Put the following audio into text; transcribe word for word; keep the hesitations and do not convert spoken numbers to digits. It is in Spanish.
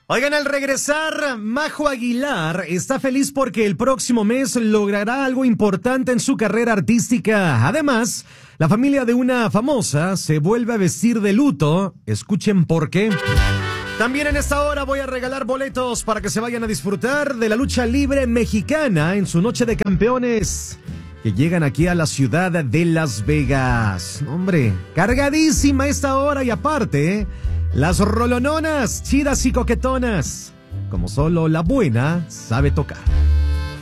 Oigan, al regresar, Majo Aguilar está feliz porque el próximo mes logrará algo importante en su carrera artística. Además, la familia de una famosa se vuelve a vestir de luto. Escuchen por qué. También en esta hora voy a regalar boletos para que se vayan a disfrutar de la lucha libre mexicana en su noche de campeones, que llegan aquí a la ciudad de Las Vegas. Hombre, cargadísima esta hora y aparte, las rolononas, chidas y coquetonas, como solo la buena sabe tocar.